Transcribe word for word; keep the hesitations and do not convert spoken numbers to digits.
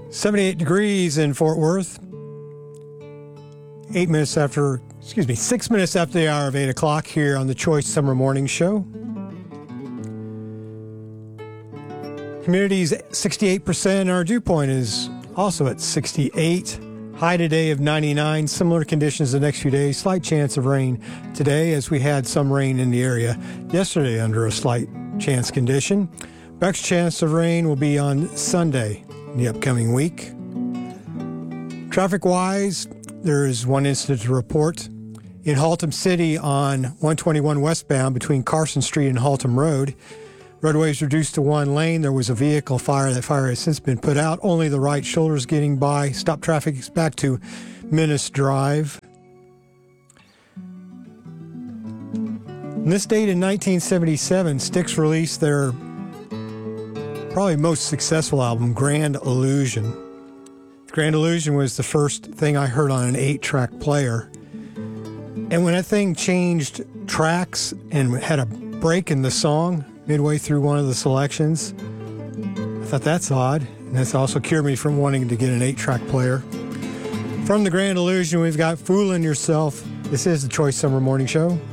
seventy-eight degrees in Fort Worth. Eight minutes after, excuse me, six minutes after the hour of eight o'clock here on the Choice Summer Morning Show. Humidity's sixty-eight percent. Our dew point is also at sixty-eight. High today of ninety-nine. Similar conditions the next few days. Slight chance of rain today as we had some rain in the area yesterday under a slight chance condition. Next chance of rain will be on Sunday in the upcoming week. Traffic-wise, there is one incident to report. In Haltom City on one twenty-one westbound between Carson Street and Haltom Road, roadway is reduced to one lane. There was a vehicle fire. That fire has since been put out. Only the right shoulder is getting by. Stop traffic is back to Minnis Drive. On this date in nineteen seventy-seven, Styx released their probably most successful album, Grand Illusion. Grand Illusion was the first thing I heard on an eight-track player. And when that thing changed tracks and had a break in the song midway through one of the selections, I thought that's odd. And that's also cured me from wanting to get an eight-track player. From the Grand Illusion, we've got Foolin' Yourself. This is the Choice Summer Morning Show.